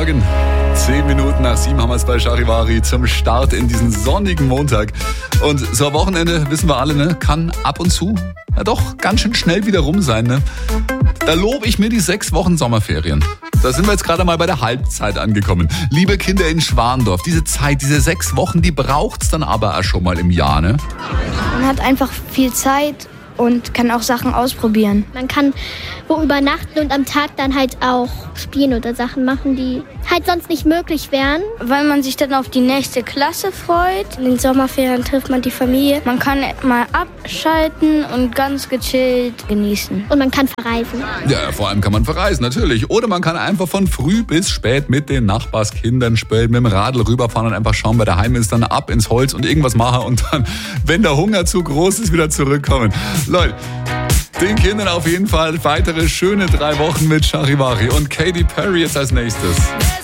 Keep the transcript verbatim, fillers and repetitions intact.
Morgen. Zehn Minuten nach sieben haben wir es bei Charivari zum Start in diesen sonnigen Montag. Und so ein Wochenende, wissen wir alle, ne, kann ab und zu ja doch ganz schön schnell wieder rum sein. Ne? Da lobe ich mir die sechs Wochen Sommerferien. Da sind wir jetzt gerade mal bei der Halbzeit angekommen. Liebe Kinder in Schwandorf, diese Zeit, diese sechs Wochen, die braucht's dann aber auch schon mal im Jahr, ne? Man hat einfach viel Zeit und kann auch Sachen ausprobieren. Man kann wo übernachten und am Tag dann halt auch spielen oder Sachen machen, die halt sonst nicht möglich wären. Weil man sich dann auf die nächste Klasse freut. In den Sommerferien trifft man die Familie. Man kann mal abschalten und ganz gechillt genießen. Und man kann verreisen. Ja, vor allem kann man verreisen, natürlich. Oder man kann einfach von früh bis spät mit den Nachbarskindern spielen, mit dem Radl rüberfahren und einfach schauen, wer daheim ist, dann ab ins Holz und irgendwas machen und dann, wenn der Hunger zu groß ist, wieder zurückkommen. Leute, den Kindern auf jeden Fall weitere schöne drei Wochen mit Charivari und Katy Perry jetzt als nächstes.